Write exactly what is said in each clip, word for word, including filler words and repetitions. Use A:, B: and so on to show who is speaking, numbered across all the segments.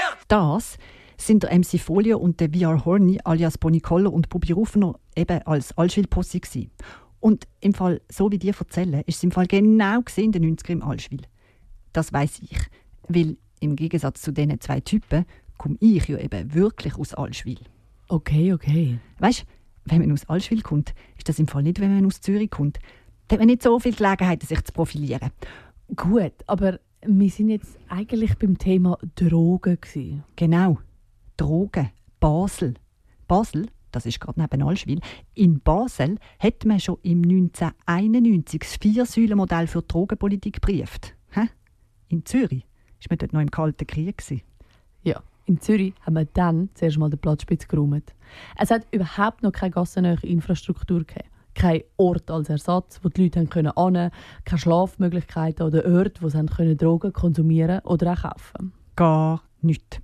A: Das sind der M C Folio und der V R Horny alias Bonnie Koller und Bubi Rufner eben als Allschwil-Posse gewesen. Und im Fall, so wie die erzählen, ist es im Fall genau in den neunziger im Allschwil. Das weiss ich, weil im Gegensatz zu diesen zwei Typen komme ich ja eben wirklich aus Allschwil.
B: Okay, okay.
A: Weisst, wenn man aus Allschwil kommt, ist das im Fall nicht, wenn man aus Zürich kommt. Da hat man nicht so viele Gelegenheiten, sich zu profilieren.
B: Gut, aber wir sind jetzt eigentlich beim Thema Drogen gewesen.
A: Genau. Drogen. Basel. Basel, das ist gerade neben Allschwil. In Basel hat man schon im neunzehnhunderteinundneunzig das Vier-Säulen-Modell für die Drogenpolitik geprüft. Hä? In Zürich war man dort noch im Kalten Krieg.
B: Ja, in Zürich haben wir dann zuerst mal den Platzspitz geräumt. Es hat überhaupt noch keine gassennähe Infrastruktur gegeben. Kein Ort als Ersatz, wo die Leute hin können, keine Schlafmöglichkeiten oder Orte, wo sie können Drogen konsumieren oder auch kaufen.
A: Gar nichts.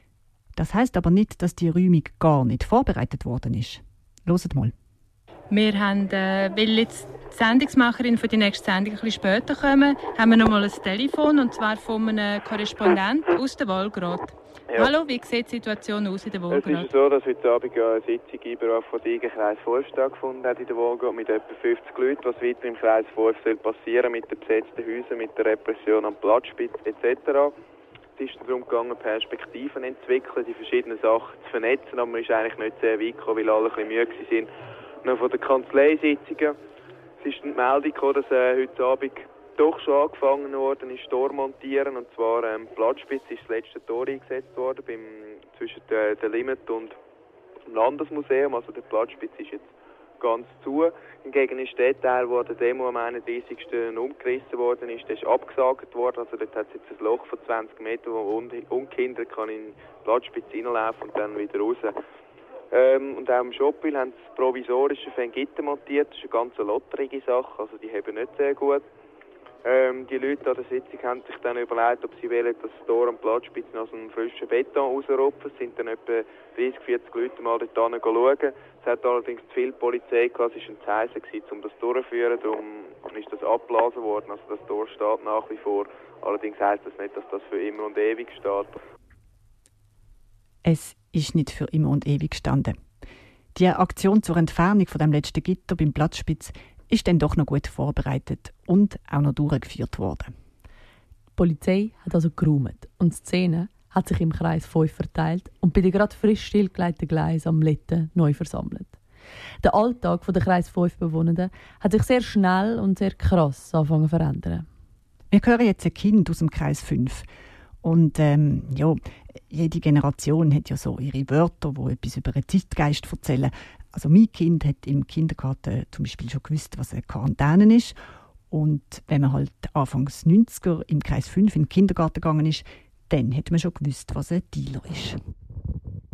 A: Das heisst aber nicht, dass die Räumung gar nicht vorbereitet worden ist. Hört mal.
C: Wir haben, äh, weil jetzt die Sendungsmacherin für die nächste Sendung ein bisschen später kommen, haben wir noch mal ein Telefon, und zwar von einem Korrespondenten aus der Wolgrad. Ja. Hallo, wie sieht die Situation aus in der Wolgrad?
D: Es ist so, dass heute Abend eine Sitzung im Bereich von Diegen Kreis fünf stattgefunden hat in der Wolgrad mit etwa fünfzig Leuten, was weiter im Kreis fünf soll passieren mit den besetzten Häusern, mit der Repression am Platzspitz et cetera. Es ist darum gegangen, Perspektiven zu entwickeln, die verschiedenen Sachen zu vernetzen, aber man ist eigentlich nicht sehr weit gekommen, weil alle ein bisschen müde waren. Noch von den Kanzleisitzungen. Es ist die Meldung gekommen, dass äh, heute Abend doch schon angefangen worden ist, Tor montieren. Und zwar ähm, Platzspitz ist das letzte Tor eingesetzt worden beim, zwischen der, der Limit und dem Landesmuseum. Also der Platzspitz ist jetzt ganz zu. Hingegen ist der Teil, wo der Demo am einunddreißigsten umgerissen worden ist, der ist abgesagt worden. Also dort hat es jetzt ein Loch von zwanzig Metern, wo un- ungehindert kann in den Platzspitz reinlaufen und dann wieder raus. Ähm, und auch im Schopwil haben sie das provisorische Fengitter montiert. Das ist eine ganz lotterige Sache, also die haben nicht sehr gut. Ähm, die Leute an der Sitzung haben sich dann überlegt, ob sie wollen, dass das Tor am Platzspitz aus einem frischen Beton rausrupfen. Es sind dann etwa dreißig, vierzig Leute mal dort hin schauen. Es hat allerdings zu viel Polizei gehabt, es war ein Zeichen gewesen, um das durchzuführen. Darum ist das abgeblasen worden. Also das Tor steht nach wie vor. Allerdings heisst das nicht, dass das für immer und ewig steht.
A: Es ist nicht für immer und ewig gestanden. Die Aktion zur Entfernung von dem letzten Gitter beim Platzspitz ist dann doch noch gut vorbereitet und auch noch durchgeführt worden.
B: Die Polizei hat also geräumt und die Szene hat sich im Kreis fünf verteilt und bei den gerade frisch stillgelegten Gleisen am Letten neu versammelt. Der Alltag der Kreis fünf Bewohnenden hat sich sehr schnell und sehr krass angefangen zu verändern.
A: Wir hören jetzt ein Kind aus dem Kreis fünf. Und ähm, ja, jede Generation hat ja so ihre Wörter, die etwas über einen Zeitgeist erzählen. Also mein Kind hat im Kindergarten zum Beispiel schon gewusst, was eine Quarantäne ist. Und wenn man halt Anfangs neunziger im Kreis fünf in den Kindergarten gegangen ist, dann hat man schon gewusst, was ein Dealer ist.